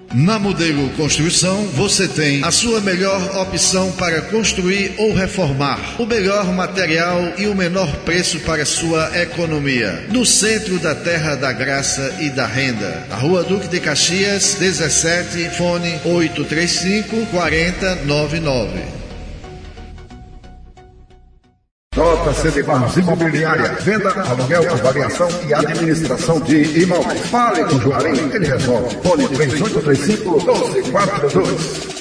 Na Modelo Construção, você tem a sua melhor opção para construir ou reformar. O melhor material e o menor preço para sua economia. No centro da Terra da Graça e da Renda. Na Rua Duque de Caxias, 17, fone 835-4099. JC de Barros Imobiliária, venda, aluguel, avaliação e administração de imóveis. Fale com o Juarez, ele resolve. Fone 3835-1242.